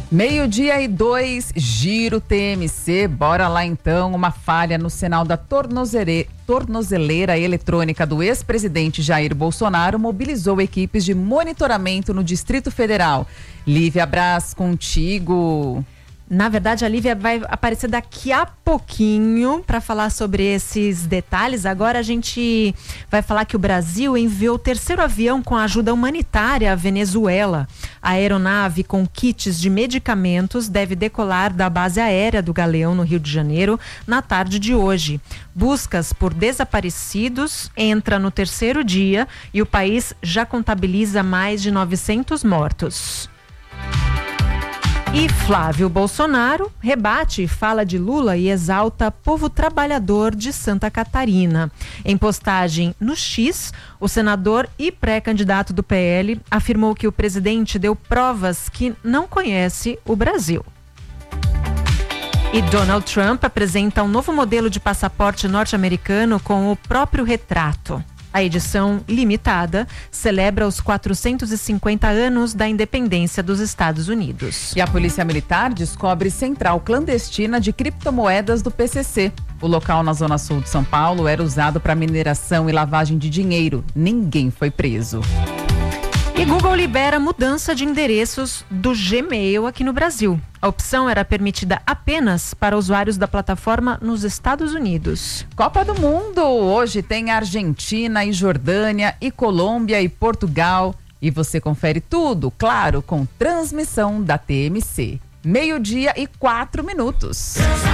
12:02, Giro TMC, bora lá então. Uma falha no sinal da tornozeleira eletrônica do ex-presidente Jair Bolsonaro mobilizou equipes de monitoramento no Distrito Federal. Lívia Braz, contigo. Na verdade, a Lívia vai aparecer daqui a pouquinho para falar sobre esses detalhes. Agora a gente vai falar que o Brasil enviou o terceiro avião com ajuda humanitária à Venezuela. A aeronave com kits de medicamentos deve decolar da base aérea do Galeão, no Rio de Janeiro, na tarde de hoje. Buscas por desaparecidos entra no terceiro dia e o país já contabiliza mais de 900 mortos. E Flávio Bolsonaro rebate e fala de Lula e exalta povo trabalhador de Santa Catarina. Em postagem no X, o senador e pré-candidato do PL afirmou que o presidente deu provas que não conhece o Brasil. E Donald Trump apresenta um novo modelo de passaporte norte-americano com o próprio retrato. A edição limitada celebra os 450 anos da independência dos Estados Unidos. E a Polícia Militar descobre central clandestina de criptomoedas do PCC. O local na Zona Sul de São Paulo era usado para mineração e lavagem de dinheiro. Ninguém foi preso. E Google libera mudança de endereços do Gmail aqui no Brasil. A opção era permitida apenas para usuários da plataforma nos Estados Unidos. Copa do Mundo. Hoje tem Argentina e Jordânia e Colômbia e Portugal. E você confere tudo, claro, com transmissão da TMC. 12:04.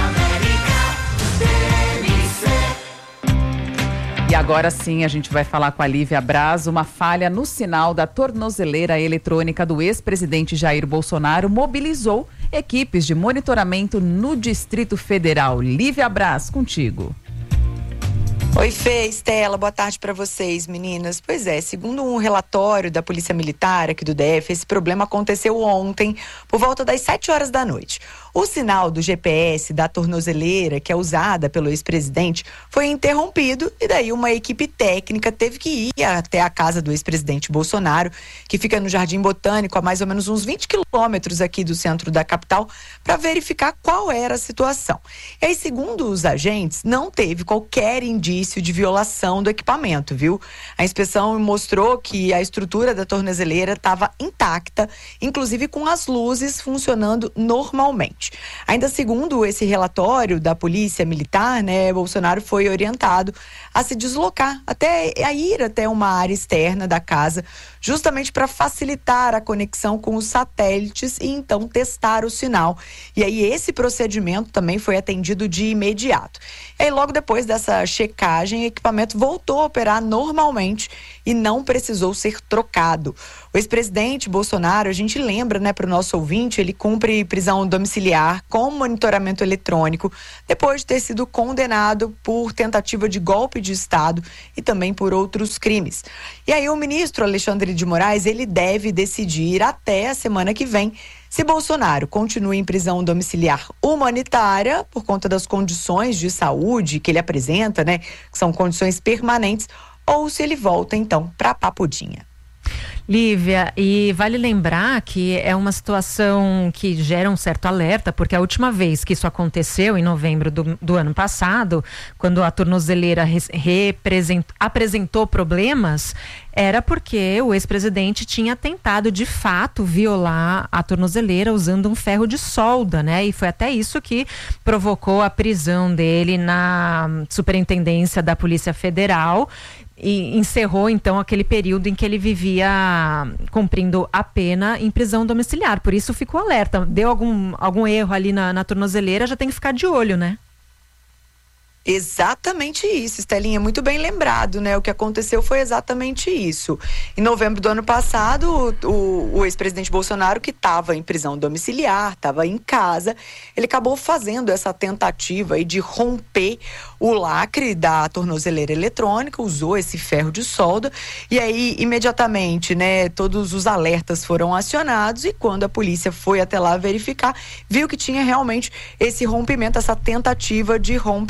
E agora sim a gente vai falar com a Lívia Braz. Uma falha no sinal da tornozeleira eletrônica do ex-presidente Jair Bolsonaro mobilizou equipes de monitoramento no Distrito Federal. Lívia Braz, contigo. Oi, Fê, Estela, boa tarde para vocês, meninas. Pois é, segundo um relatório da Polícia Militar aqui do DF, esse problema aconteceu ontem, por volta das 7 horas da noite. O sinal do GPS da tornozeleira, que é usada pelo ex-presidente, foi interrompido e daí uma equipe técnica teve que ir até a casa do ex-presidente Bolsonaro, que fica no Jardim Botânico, a mais ou menos uns 20 quilômetros aqui do centro da capital, para verificar qual era a situação. E aí, segundo os agentes, não teve qualquer indício de violação do equipamento, viu? A inspeção mostrou que a estrutura da tornozeleira estava intacta, inclusive com as luzes funcionando normalmente. Ainda segundo esse relatório da Polícia Militar, Bolsonaro foi orientado a se deslocar, a ir até uma área externa da casa, justamente para facilitar a conexão com os satélites e então testar o sinal. E aí esse procedimento também foi atendido de imediato. E aí logo depois dessa checagem, o equipamento voltou a operar normalmente e não precisou ser trocado. O ex-presidente Bolsonaro, a gente lembra, para o nosso ouvinte, ele cumpre prisão domiciliar com monitoramento eletrônico depois de ter sido condenado por tentativa de golpe de Estado e também por outros crimes. E aí o ministro Alexandre de Moraes, ele deve decidir até a semana que vem se Bolsonaro continua em prisão domiciliar humanitária por conta das condições de saúde que ele apresenta, que são condições permanentes, ou se ele volta então para a Papudinha. Lívia, e vale lembrar que é uma situação que gera um certo alerta, porque a última vez que isso aconteceu, em novembro do ano passado, quando a tornozeleira apresentou problemas, era porque o ex-presidente tinha tentado, de fato, violar a tornozeleira usando um ferro de solda, E foi até isso que provocou a prisão dele na Superintendência da Polícia Federal. E encerrou então aquele período em que ele vivia cumprindo a pena em prisão domiciliar. Por isso ficou alerta. Deu algum erro ali na tornozeleira, já tem que ficar de olho, Exatamente isso, Estelinha, muito bem lembrado, O que aconteceu foi exatamente isso. Em novembro do ano passado, o ex-presidente Bolsonaro, que estava em prisão domiciliar, estava em casa, ele acabou fazendo essa tentativa aí de romper o lacre da tornozeleira eletrônica, usou esse ferro de solda e aí imediatamente, todos os alertas foram acionados e quando a polícia foi até lá verificar, viu que tinha realmente esse rompimento, essa tentativa de rompimento.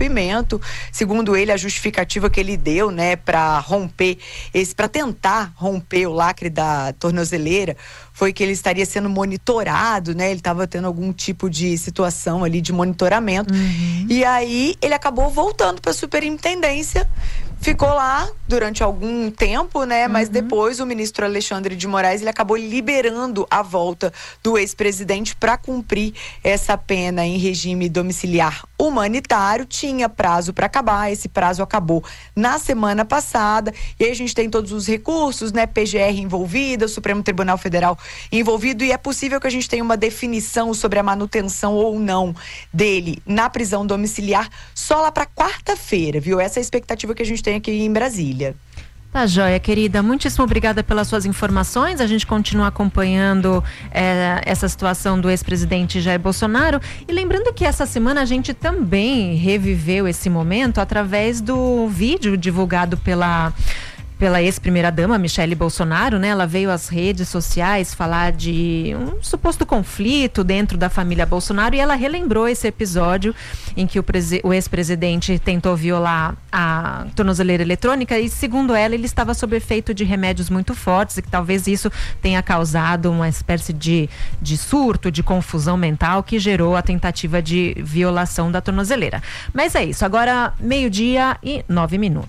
momento, segundo ele, a justificativa que ele deu, né, para tentar romper o lacre da tornozeleira, foi que ele estaria sendo monitorado, né? Ele estava tendo algum tipo de situação ali de monitoramento. E aí ele acabou voltando para a superintendência. Ficou lá durante algum tempo, né? Mas depois o ministro Alexandre de Moraes, ele acabou liberando a volta do ex-presidente para cumprir essa pena em regime domiciliar humanitário. Tinha prazo para acabar, esse prazo acabou na semana passada. E aí a gente tem todos os recursos, né? PGR envolvida, Supremo Tribunal Federal envolvido, e é possível que a gente tenha uma definição sobre a manutenção ou não dele na prisão domiciliar só lá para quarta-feira, viu? Essa é a expectativa que a gente tem aqui em Brasília. Tá joia, querida. Muitíssimo obrigada pelas suas informações. A gente continua acompanhando essa situação do ex-presidente Jair Bolsonaro. E lembrando que essa semana a gente também reviveu esse momento através do vídeo divulgado pela ex-primeira-dama, Michele Bolsonaro, né? Ela veio às redes sociais falar de um suposto conflito dentro da família Bolsonaro, e ela relembrou esse episódio em que o ex-presidente tentou violar a tornozeleira eletrônica e, segundo ela, ele estava sob efeito de remédios muito fortes e que talvez isso tenha causado uma espécie de surto, de confusão mental que gerou a tentativa de violação da tornozeleira. Mas é isso, agora 12:09.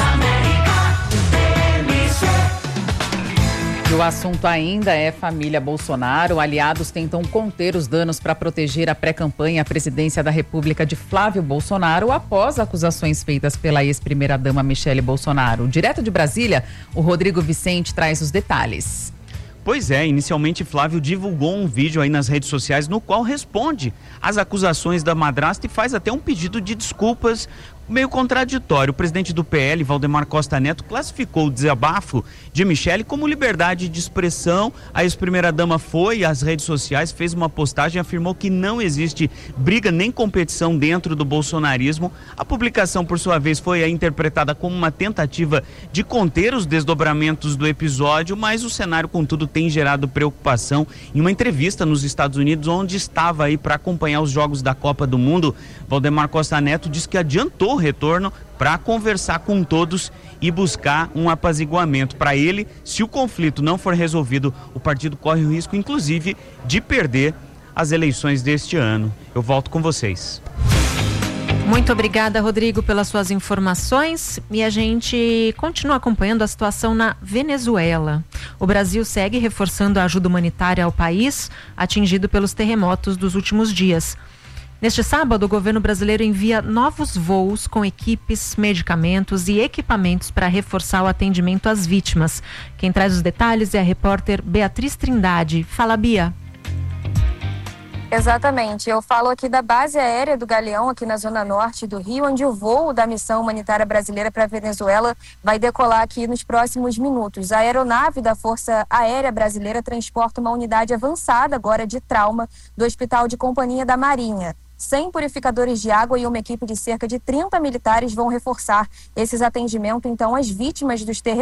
E o assunto ainda é família Bolsonaro. Aliados tentam conter os danos para proteger a pré-campanha à presidência da República de Flávio Bolsonaro após acusações feitas pela ex-primeira-dama Michele Bolsonaro. Direto de Brasília, o Rodrigo Vicente traz os detalhes. Pois é, inicialmente Flávio divulgou um vídeo aí nas redes sociais no qual responde às acusações da madrasta e faz até um pedido de desculpas meio contraditório. O presidente do PL, Valdemar Costa Neto, classificou o desabafo de Michele como liberdade de expressão. A ex-primeira-dama foi às redes sociais, fez uma postagem e afirmou que não existe briga nem competição dentro do bolsonarismo. A publicação, por sua vez, foi interpretada como uma tentativa de conter os desdobramentos do episódio, mas o cenário, contudo, tem gerado preocupação. Em uma entrevista nos Estados Unidos, onde estava aí para acompanhar os Jogos da Copa do Mundo, Valdemar Costa Neto disse que adiantou o retorno para conversar com todos e buscar um apaziguamento. Para ele, se o conflito não for resolvido, o partido corre o risco, inclusive, de perder as eleições deste ano. Eu volto com vocês. Muito obrigada, Rodrigo, pelas suas informações, e a gente continua acompanhando a situação na Venezuela. O Brasil segue reforçando a ajuda humanitária ao país atingido pelos terremotos dos últimos dias. Neste sábado, o governo brasileiro envia novos voos com equipes, medicamentos e equipamentos para reforçar o atendimento às vítimas. Quem traz os detalhes é a repórter Beatriz Trindade. Fala, Bia. Exatamente, eu falo aqui da base aérea do Galeão, aqui na zona norte do Rio, onde o voo da missão humanitária brasileira para a Venezuela vai decolar aqui nos próximos minutos. A aeronave da Força Aérea Brasileira transporta uma unidade avançada agora de trauma do Hospital de Companhia da Marinha. 100 purificadores de água e uma equipe de cerca de 30 militares vão reforçar esses atendimentos, então, às vítimas dos terremotos.